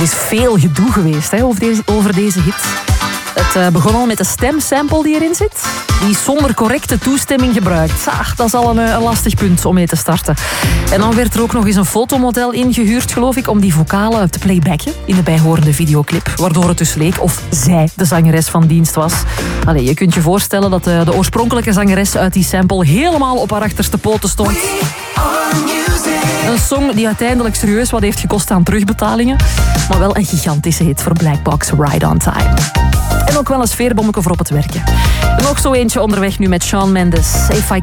is veel gedoe geweest over deze hit. Het begon al met de stemsample die erin zit, die zonder correcte toestemming gebruikt. Dat is al een lastig punt om mee te starten. En dan werd er ook nog eens een fotomodel ingehuurd, geloof ik, om die vocalen te playbacken in de bijhorende videoclip, waardoor het dus leek of zij de zangeres van dienst was. Allee, je kunt je voorstellen dat de oorspronkelijke zangeres uit die sample helemaal op haar achterste poten stond. Een song die uiteindelijk serieus wat heeft gekost aan terugbetalingen, maar wel een gigantische hit voor Black Box, Right on Time. En ook wel een sfeerbommetje voor op het werken. Nog zo eentje onderweg nu met Shawn Mendes, If I